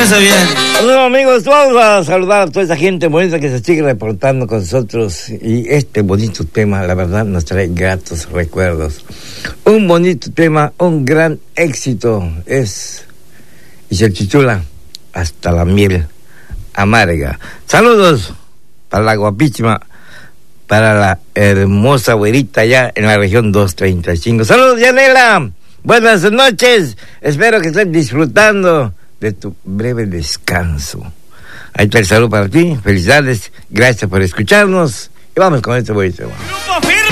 hace bien. Bueno, amigos, vamos a saludar a toda esa gente bonita que se sigue reportando con nosotros. Y este bonito tema, la verdad, nos trae gratos recuerdos. Un bonito tema, un gran éxito es, y se titula Hasta la miel amarga. Saludos para la guapísima, para la hermosa güerita allá en la región 235. Saludos, Yanela. Buenas noches. Espero que estés disfrutando de tu breve descanso. Ahí está el saludo para ti. Felicidades. Gracias por escucharnos. Y vamos con este bonito tema.